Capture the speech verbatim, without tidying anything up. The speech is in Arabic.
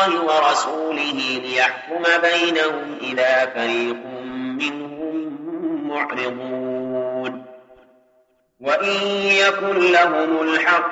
الله ورسوله ليحكم بينهم إذا فريق منهم معرضون وإن يكن لهم الحق